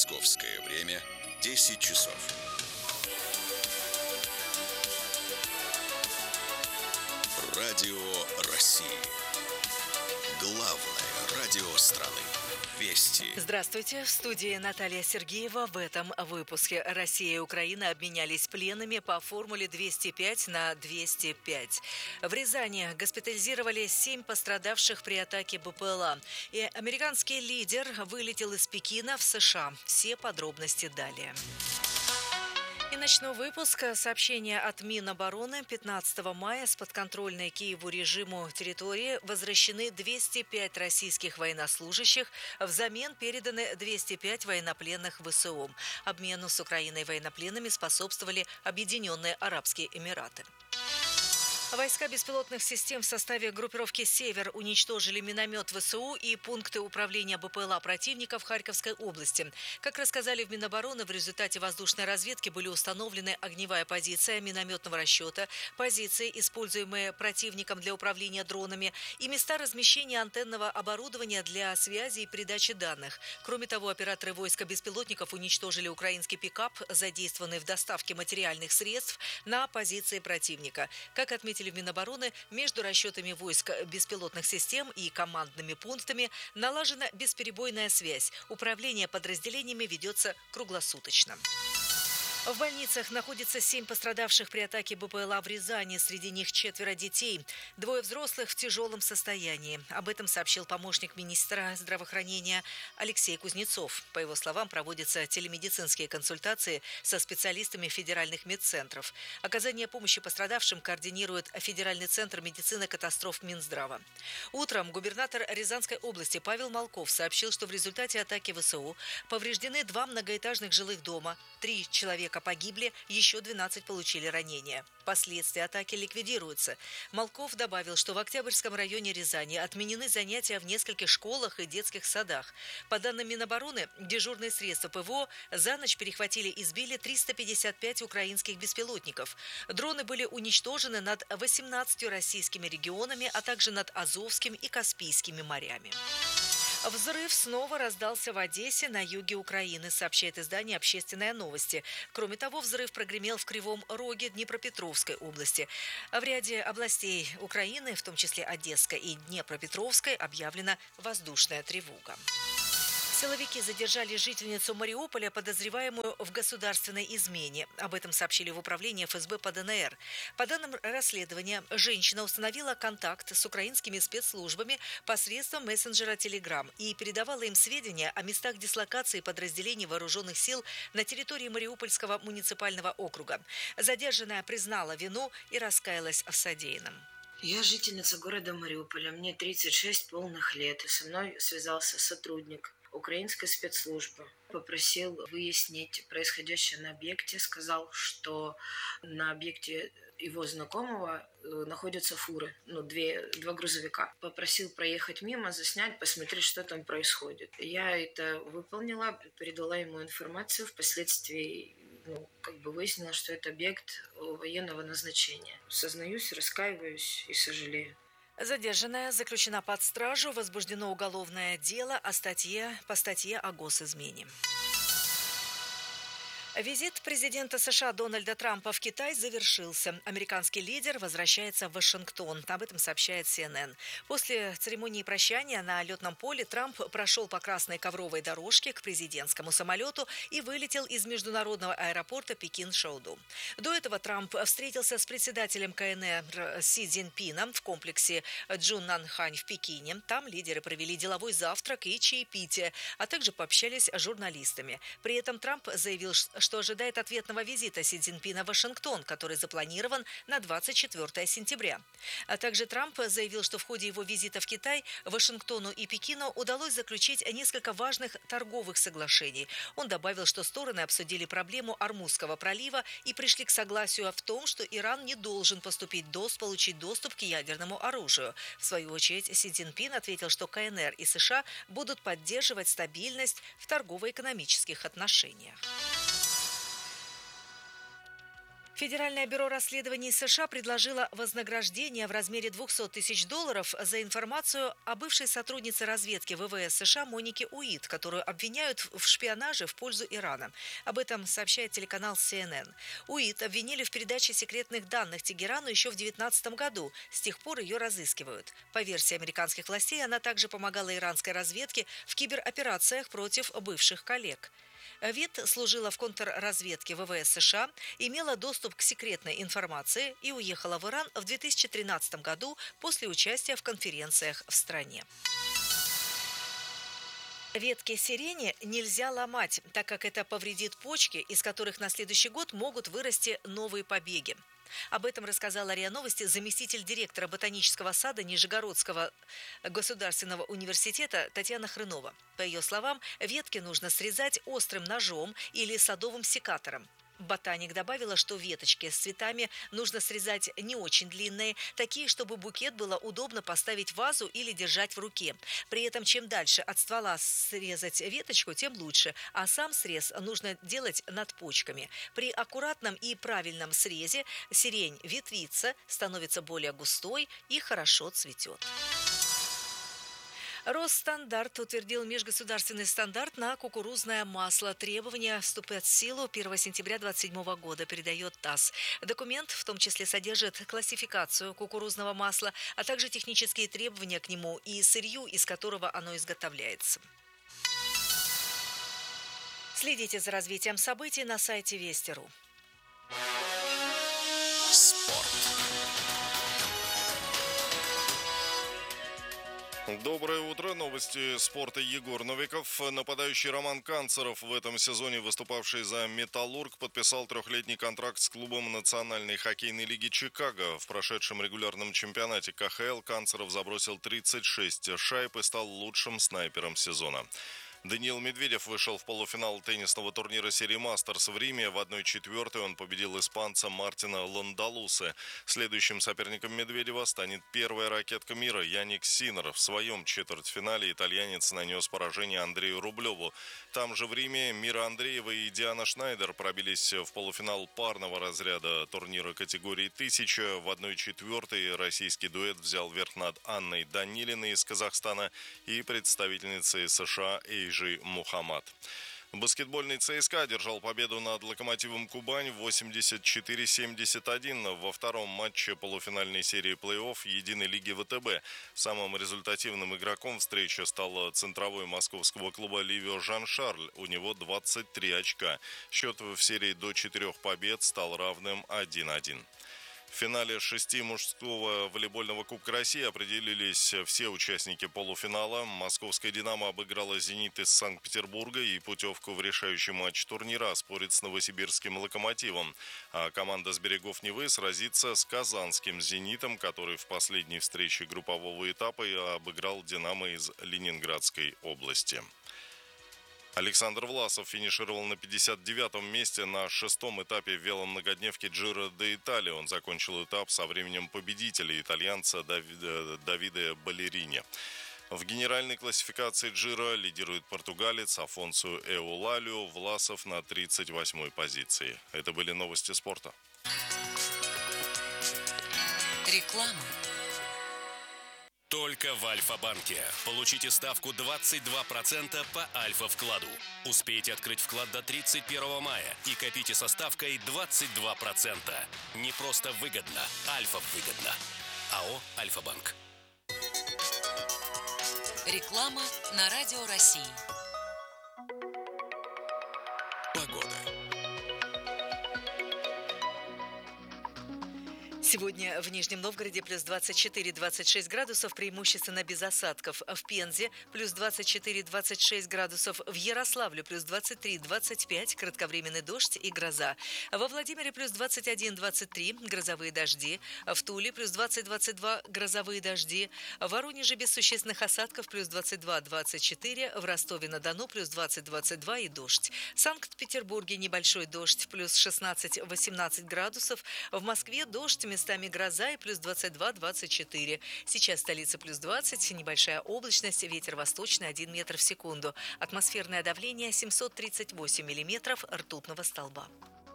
Московское время 10 часов. Радио России. Главное радио страны. Вести. Здравствуйте. В студии Наталья Сергеева. В этом выпуске Россия и Украина обменялись пленными по формуле 205 на 205. В Рязани госпитализировали 7 пострадавших при атаке БПЛА. И американский лидер вылетел из Пекина в США. Все подробности далее. И начну выпуск. Сообщение от Минобороны. 15 мая с подконтрольной Киеву режиму территории возвращены 205 российских военнослужащих. Взамен переданы 205 военнопленных ВСУ. Обмену с Украиной военнопленными способствовали Объединенные Арабские Эмираты. Войска беспилотных систем в составе группировки «Север» уничтожили миномет ВСУ и пункты управления БПЛА противника в Харьковской области. Как рассказали в Минобороны, в результате воздушной разведки были установлены огневая позиция минометного расчета, позиции, используемые противником для управления дронами, и места размещения антенного оборудования для связи и передачи данных. Кроме того, операторы войска беспилотников уничтожили украинский пикап, задействованный в доставке материальных средств на позиции противника. Как отметили в Минобороны, между расчетами войск беспилотных систем и командными пунктами налажена бесперебойная связь. Управление подразделениями ведется круглосуточно. В больницах находится 7 пострадавших при атаке БПЛА в Рязани. Среди них 4 детей. 2 взрослых в тяжелом состоянии. Об этом сообщил помощник министра здравоохранения Алексей Кузнецов. По его словам, проводятся телемедицинские консультации со специалистами федеральных медцентров. Оказание помощи пострадавшим координирует Федеральный центр медицины катастроф Минздрава. Утром губернатор Рязанской области Павел Малков сообщил, что в результате атаки ВСУ повреждены 2 многоэтажных жилых дома, 3 человека погибли, еще 12 получили ранения. Последствия атаки ликвидируются. Малков добавил, что в Октябрьском районе Рязани отменены занятия в нескольких школах и детских садах. По данным Минобороны, дежурные средства ПВО за ночь перехватили и сбили 355 украинских беспилотников. Дроны были уничтожены над 18 российскими регионами, а также над Азовским и Каспийскими морями. Взрыв снова раздался в Одессе, на юге Украины, сообщает издание «Общественные новости». Кроме того, взрыв прогремел в Кривом Роге Днепропетровской области. В ряде областей Украины, в том числе Одесской и Днепропетровской, объявлена воздушная тревога. Силовики задержали жительницу Мариуполя, подозреваемую в государственной измене. Об этом сообщили в управлении ФСБ по ДНР. По данным расследования, женщина установила контакт с украинскими спецслужбами посредством мессенджера Telegram и передавала им сведения о местах дислокации подразделений вооруженных сил на территории Мариупольского муниципального округа. Задержанная признала вину и раскаялась в содеянном. Я жительница города Мариуполя, мне 36 полных лет. Со мной связался сотрудник украинской спецслужбы. Попросил выяснить происходящее на объекте. Сказал, что на объекте его знакомого находятся фуры, 2 грузовика. Попросил проехать мимо, заснять, посмотреть, что там происходит. Я это выполнила, передала ему информацию. Впоследствии выяснила, что это объект военного назначения. Сознаюсь, раскаиваюсь и сожалею. Задержанная заключена под стражу, возбуждено уголовное дело по статье о госизмене. Визит президента США Дональда Трампа в Китай завершился. Американский лидер возвращается в Вашингтон. Об этом сообщает CNN. После церемонии прощания на летном поле Трамп прошел по красной ковровой дорожке к президентскому самолету и вылетел из международного аэропорта Пекин-Шоуду. До этого Трамп встретился с председателем КНР Си Цзиньпином в комплексе Джуннанхань в Пекине. Там лидеры провели деловой завтрак и чаепитие, а также пообщались с журналистами. При этом Трамп заявил, что ожидает ответного визита Си Цзиньпина в Вашингтон, который запланирован на 24 сентября. А также Трамп заявил, что в ходе его визита в Китай, Вашингтону и Пекину удалось заключить несколько важных торговых соглашений. Он добавил, что стороны обсудили проблему Ормузского пролива и пришли к согласию в том, что Иран не должен получить доступ к ядерному оружию. В свою очередь, Си Цзиньпин ответил, что КНР и США будут поддерживать стабильность в торгово-экономических отношениях. Федеральное бюро расследований США предложило вознаграждение в размере $200 тысяч за информацию о бывшей сотруднице разведки ВВС США Монике Уит, которую обвиняют в шпионаже в пользу Ирана. Об этом сообщает телеканал CNN. Уит обвинили в передаче секретных данных Тегерану еще в 2019 году. С тех пор ее разыскивают. По версии американских властей, она также помогала иранской разведке в кибероперациях против бывших коллег. Вит служила в контрразведке ВВС США, имела доступ к секретной информации и уехала в Иран в 2013 году после участия в конференциях в стране. Ветки сирени нельзя ломать, так как это повредит почки, из которых на следующий год могут вырасти новые побеги. Об этом рассказала РИА Новости заместитель директора ботанического сада Нижегородского государственного университета Татьяна Хрынова. По ее словам, ветки нужно срезать острым ножом или садовым секатором. Ботаник добавила, что веточки с цветами нужно срезать не очень длинные, такие, чтобы букет было удобно поставить в вазу или держать в руке. При этом, чем дальше от ствола срезать веточку, тем лучше, а сам срез нужно делать над почками. При аккуратном и правильном срезе сирень ветвится, становится более густой и хорошо цветет. Росстандартт утвердил межгосударственный стандарт на кукурузное масло. Требования вступят в силу 1 сентября 2027 года, передает ТАСС. Документ в том числе содержит классификацию кукурузного масла, а также технические требования к нему и сырью, из которого оно изготовляется. Следите за развитием событий на сайте Вести.ру. Доброе утро. Новости спорта. Егор Новиков. Нападающий Роман Канцеров, в этом сезоне выступавший за «Металлург», подписал 3-летний контракт с клубом Национальной хоккейной лиги Чикаго. В прошедшем регулярном чемпионате КХЛ Канцеров забросил 36 шайб и стал лучшим снайпером сезона. Даниил Медведев вышел в полуфинал теннисного турнира серии «Мастерс» в Риме. В 1/4 он победил испанца Мартина Ландалусе. Следующим соперником Медведева станет первая ракетка мира Яник Синнер. В своем четвертьфинале итальянец нанес поражение Андрею Рублеву. Там же в Риме Мира Андреева и Диана Шнайдер пробились в полуфинал парного разряда турнира категории 1000. В 1/4 российский дуэт взял верх над Анной Данилиной из Казахстана и представительницей США Эйжи Мухаммад. Баскетбольный ЦСКА одержал победу над «Локомотивом Кубань» 84-71 во втором матче полуфинальной серии плей-офф Единой лиги ВТБ. Самым результативным игроком встречи стал центровой московского клуба Ливио Жан-Шарль. У него 23 очка. Счет в серии до 4 побед стал равным 1-1. В финале 6 мужского волейбольного Кубка России определились все участники полуфинала. Московская «Динамо» обыграла «Зенит» из Санкт-Петербурга и путевку в решающий матч турнира спорит с новосибирским «Локомотивом». А команда с берегов Невы сразится с казанским «Зенитом», который в последней встрече группового этапа обыграл «Динамо» из Ленинградской области. Александр Власов финишировал на 59-м месте на 6-м этапе веломногодневки Джиро д'Италия. Он закончил этап со временем победителя, итальянца Давиде Балерини. В генеральной классификации Джиро лидирует португалец Афонсу Эулалио. Власов на 38-й позиции. Это были новости спорта. Реклама. Только в Альфа-банке. Получите ставку 22% по Альфа-вкладу. Успейте открыть вклад до 31 мая и копите со ставкой 22%. Не просто выгодно, Альфа-выгодно. АО «Альфа-банк». Реклама на Радио России. Погода. Сегодня в Нижнем Новгороде плюс 24-26 градусов, преимущественно без осадков. В Пензе плюс 24-26 градусов. В Ярославле плюс 23-25, кратковременный дождь и гроза. Во Владимире плюс 21-23, грозовые дожди. В Туле плюс 20-22, грозовые дожди. В Воронеже без существенных осадков плюс 22-24. В Ростове-на-Дону плюс 20-22 и дождь. В Санкт-Петербурге небольшой дождь, плюс 16-18 градусов. В Москве дождь, местами гроза и плюс 22-24. Сейчас столица плюс 20, небольшая облачность, ветер восточный 1 метр в секунду. Атмосферное давление 738 миллиметров ртутного столба.